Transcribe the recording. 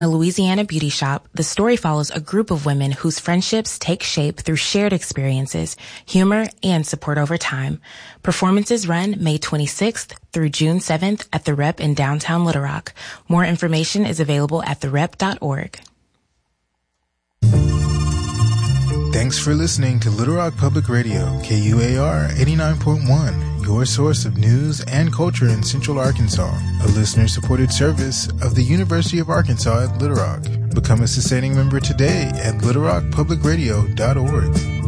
A Louisiana beauty shop, the story follows a group of women whose friendships take shape through shared experiences, humor, and support over time. Performances run May 26th through June 7th at the Rep in downtown Little Rock. More information is available at therep.org. Thanks for listening to Little Rock Public Radio, KUAR 89.1, your source of news and culture in Central Arkansas, a listener-supported service of the University of Arkansas at Little Rock. Become a sustaining member today at littlerockpublicradio.org.